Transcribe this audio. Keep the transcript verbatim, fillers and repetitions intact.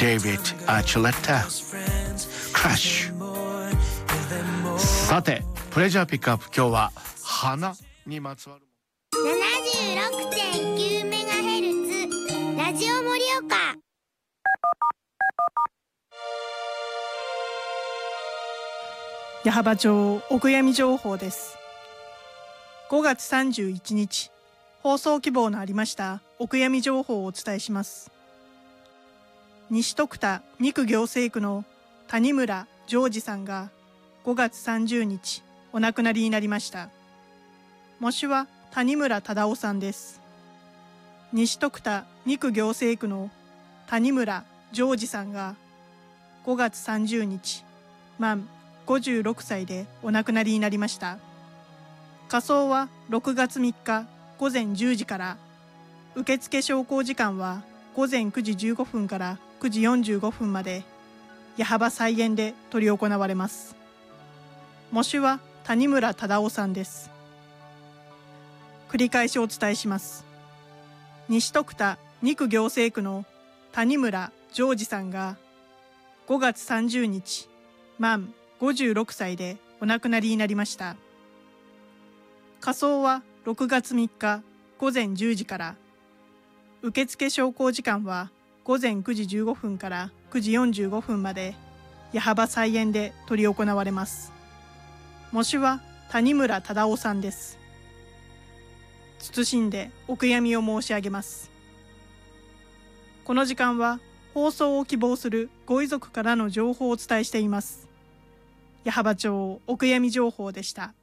デイビッド・アーチュレッタクラッシュ。さてプレジャーピックアップ、今日は花にまつわるななじゅうろくてんきゅうメガヘルツ ラジオ盛岡。 矢巾町お悔やみ情報です。ごがつさんじゅういちにち、放送希望のありましたお悔やみ情報をお伝えします。西徳田にく行政区の谷村ジョージさんがごがつさんじゅうにちお亡くなりになりました。喪主は谷村忠夫さんです。西徳田にく行政区の谷村ジョージさんがごがつさんじゅうにち満ごじゅうろくさいでお亡くなりになりました。火葬はろくがつみっかごぜんじゅうじから、受付昇降時間はごぜんくじじゅうごふんからくじよんじゅうごふんまで、矢巾菜園で執り行われます。喪主は谷村忠夫さんです。繰り返しお伝えします。西徳田にく行政区の谷村ジョージさんがごがつさんじゅうにち満ごじゅうろくさいでお亡くなりになりました。火葬はろくがつみっかごぜんじゅうじから、受付昇降時間はごぜんくじじゅうごふんからくじよんじゅうごふんまで、矢巾菜園で執り行われます。喪主は谷村忠夫さんです。謹んでお悔やみを申し上げます。この時間は放送を希望するご遺族からの情報をお伝えしています。矢巾町お悔やみ情報でした。